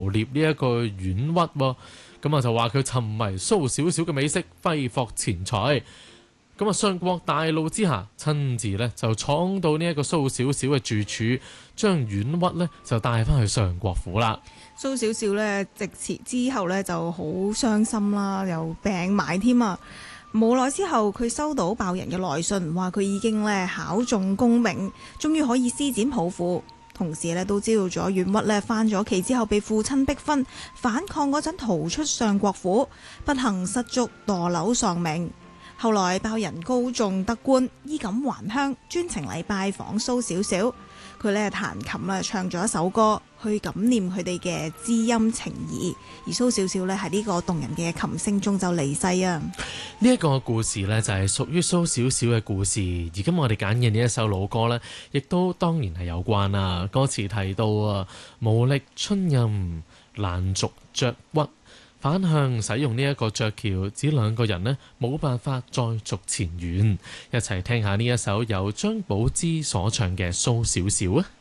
獵呢一個婉屈喎。咁啊就話佢沉迷蘇小小嘅美色，揮霍錢財。咁啊上國大怒之下，親自咧就闖到呢一個蘇小小嘅住處，將婉屈咧就帶翻去上國府啦。 蘇小小呢，直辭之後呢就好傷心啦，又病埋添啊！無奈之後，佢收到鮑人嘅來信，話佢已經咧考中功名，終於可以施展抱負。同時咧都知道咗婉屈咧翻咗屋企之後被父親逼婚，反抗嗰陣逃出上國府，不幸失足墮樓喪命。後來鮑人高中得官，衣錦還鄉，專程嚟拜訪蘇小小。佢咧彈琴啦，唱咗一首歌去感念佢哋嘅知音情誼。而蘇小小咧喺呢個動人嘅琴聲中就離世啊！ 呢一個故事呢，就係屬於蘇小小嘅故事，而今我哋揀嘅呢一首老歌呢，亦都當然係有關啦。歌詞提到啊，無力春蔭難續雀屈，反向使用呢一個鵲橋，指兩個人呢冇辦法再續前緣。一齊聽下呢一首由張寶芝所唱嘅蘇小小啊！